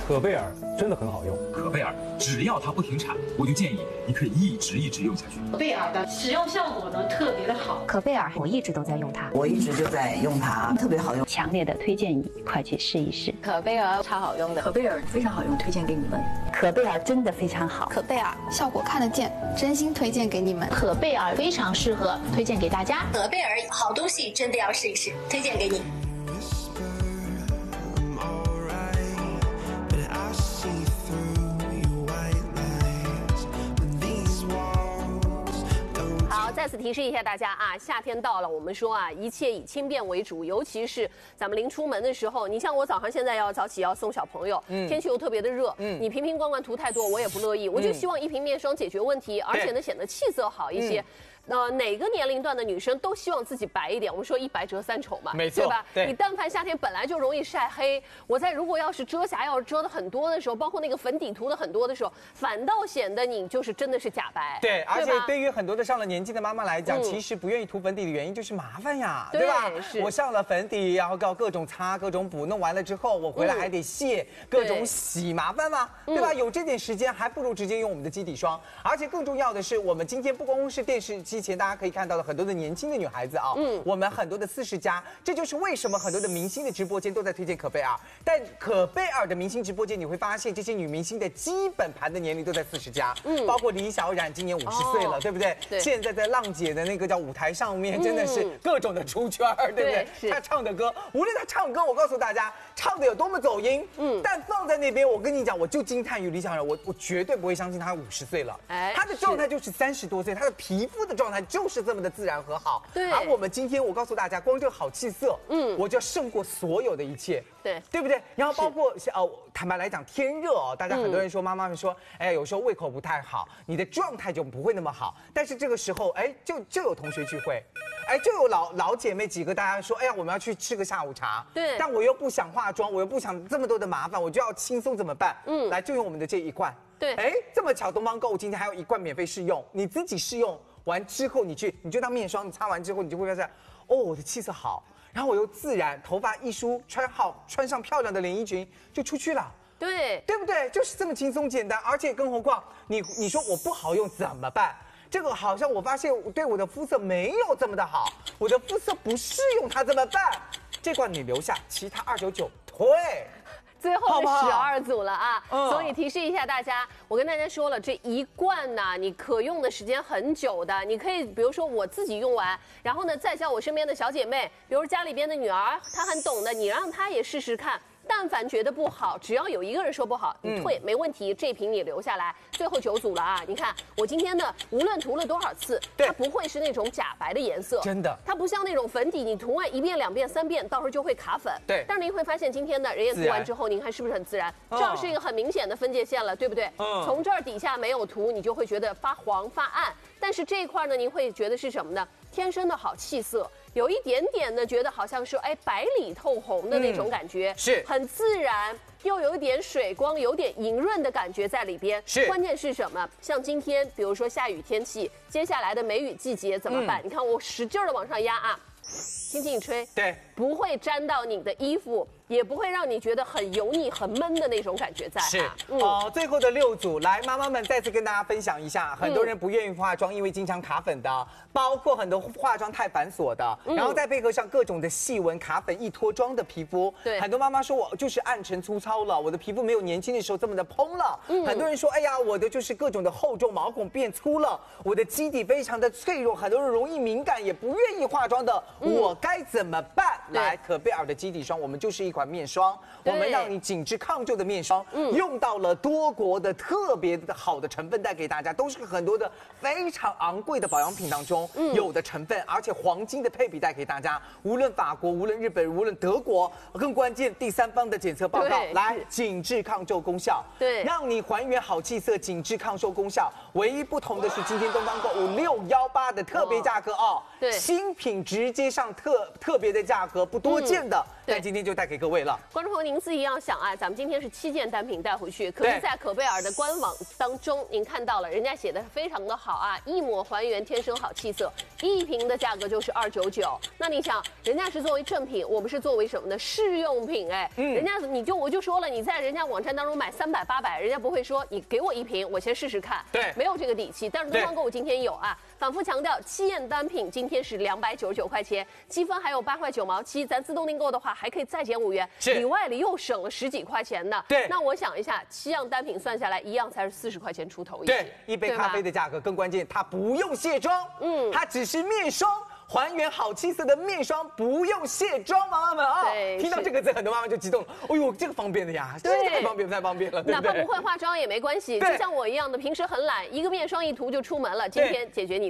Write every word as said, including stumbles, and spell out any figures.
可贝尔真的很好用。 可贝尔只要它不停产，我就建议你可以一直一直用下去。 可贝尔的使用效果呢特别的好。 可贝尔我一直都在用它， 我一直就在用它，特别好用， 强烈的推荐你快去试一试。 可贝尔超好用的， 可贝尔非常好用，推荐给你们。 可贝尔真的非常好， 可贝尔效果看得见，真心推荐给你们。 可贝尔非常适合，推荐给大家。 可贝尔好东西真的要试一试，推荐给你。 再次提示一下大家啊，夏天到了，我们说啊，一切以轻便为主，尤其是咱们临出门的时候，你像我早上现在要早起要送小朋友，嗯、天气又特别的热，嗯、你瓶瓶罐罐涂太多，我也不乐意，我就希望一瓶面霜解决问题，而且呢显得气色好一些。呃，哪个年龄段的女生都希望自己白一点。我们说一白遮三丑嘛， 没错， 对吧？ 对， 你但凡夏天本来就容易晒黑，我在如果要是遮瑕要是遮的很多的时候，包括那个粉底涂的很多的时候，反倒显得你就是真的是假白。 对，而且对于很多的上了年纪的妈妈来讲，嗯、其实不愿意涂粉底的原因就是麻烦呀，对, 对吧？我上了粉底，然后搞各种擦、各种补，弄完了之后，我回来还得卸，嗯、各种洗，麻烦吗？对吧？嗯、有这点时间，还不如直接用我们的基底霜。而且更重要的是，我们今天不光是电视机前大家可以看到。很多的年轻的女孩子啊，嗯，我们很多的四十加，这就是为什么很多的明星的直播间都在推荐可贝尔。但可贝尔的明星直播间，你会发现这些女明星的基本盘的年龄都在四十加，嗯，包括李小冉今年五十岁了，哦、对不对？对。现在在浪姐的那个叫舞台上面，真的是各种的出圈，嗯、对不对？对，她唱的歌，无论她唱歌，我告诉大家，唱的有多么走音，嗯，但放在那边，我跟你讲，我就惊叹于李小冉，我我绝对不会相信她五十岁了，哎，她的状态就是三十多岁，她的皮肤的状态就是这么的自然和好。对，而我们今天我告诉大家，光这个好气色，嗯，我就胜过所有的一切， 对， 对不对？然后包括呃，坦白来讲，天热哦，大家很多人说，妈妈们说，哎，有时候胃口不太好，你的状态就不会那么好。但是这个时候，哎，就就有同学聚会，哎，就有老老姐妹几个，大家说，哎呀，我们要去吃个下午茶，对，但我又不想化妆，我又不想这么多的麻烦，我就要轻松怎么办？嗯，来就用我们的这一罐，对，哎，这么巧，东方购物今天还有一罐免费试用，你自己试用。完之后，你去，你就当面霜，你擦完之后，你就会发现，哦，我的气色好，然后我又自然，头发一梳，穿好，穿上漂亮的连衣裙就出去了， 对， 对不对？就是这么轻松简单，而且更何况你你说我不好用怎么办？这个好像我发现对我的肤色没有这么的好，我的肤色不适用它怎么办？这罐你留下，其他二九九退。 最后的十二组了啊，嗯、所以提示一下大家，我跟大家说了，这一罐呢、啊，你可用的时间很久的，你可以比如说我自己用完，然后呢再叫我身边的小姐妹，比如家里边的女儿，她很懂的，你让她也试试看。但凡觉得不好，只要有一个人说不好，你退、嗯、没问题，这瓶你留下来。最后九组了啊！你看我今天呢，无论涂了多少次，它不会是那种假白的颜色， 真的， 它不像那种粉底，你涂完一遍、两遍、三遍，到时候就会卡粉。 对， 但是您会发现今天呢，人也涂完之后，您看是不是很自然？这儿是一个很明显的分界线了，对不对？嗯，从这儿底下没有涂，你就会觉得发黄发暗。但是这一块呢，您会觉得是什么呢？天生的好气色。有一点点的觉得好像是哎白里透红的那种感觉，嗯、是很自然，又有一点水光，有点莹润的感觉在里边。是，关键是什么？像今天，比如说下雨天气，接下来的梅雨季节怎么办？嗯、你看我使劲的往上压啊，轻轻一吹，对，不会沾到你的衣服。也不会让你觉得很油腻、很闷的那种感觉在。 是，嗯、哦，最后的六组，来，妈妈们再次跟大家分享一下，很多人不愿意化妆，因为经常卡粉的，包括很多化妆太繁琐的，嗯、然后再配合上各种的细纹、卡粉、易脱妆的皮肤。对，很多妈妈说我就是暗沉粗糙了，我的皮肤没有年轻的时候这么的蓬了。嗯、很多人说，哎呀，我的就是各种的厚重，毛孔变粗了，我的基底非常的脆弱，很多人容易敏感，也不愿意化妆的，嗯、我该怎么办？来，可贝尔的基底霜，我们就是一款面霜，我们让你紧致抗皱的面霜，嗯、用到了多国的特别的好的成分带给大家，都是很多的非常昂贵的保养品当中、嗯、有的成分，而且黄金的配比带给大家，无论法国，无论日本，无论德国，更关键第三方的检测报告，来紧致抗皱功效，对，让你还原好气色，紧致抗皱功效。唯一不同的是，今天东方购物六一八的特别价格哦，对，新品直接上特特别的价格，不多见的。嗯但今天就带给各位了。 观众朋友，您自己要想啊，咱们今天是七件单品带回去，可是在可贝尔的官网当中，您看到了，人家写的非常的好啊，一抹还原天生好气色，一瓶的价格就是二九九。那你想，人家是作为正品，我们是作为什么呢？试用品，哎，嗯、人家你就我就说了，你在人家网站当中买三百八百，人家不会说你给我一瓶，我先试试看， 对， 没有这个底气。但是东方购物今天有啊，反复强调，七件单品今天是两百九十九块钱，积分还有八块九毛七，咱自动订购的话还可以再减五元，里外里又省了十几块钱呢。 对， 那我想一下，七样单品算下来，一样才是四十块钱出头一对，一杯咖啡的价格更关键，它不用卸妆，嗯，它只是面霜。还原好气色的面霜，不用卸妆，妈妈们啊！听到这个字，很多妈妈就激动了。哎呦，这个方便的呀，真的太方便，太方便了，对不对？ 哪怕不会化妆也没关系，就像我一样的，平时很懒，一个面霜一涂就出门了。今天解决你。